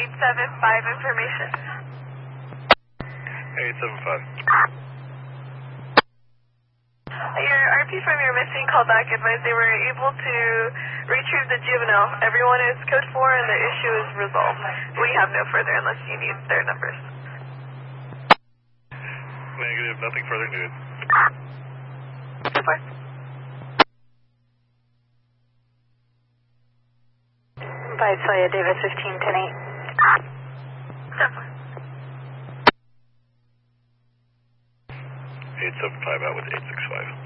875 information. 875. Your RP from your missing callback advised they were able to retrieve the juvenile. Everyone is code 4 and the issue is resolved. We have no further unless you need their numbers. Negative, nothing further needed. So far. 5 Soya Davis 15, 10-8. So far. 875 out with 865.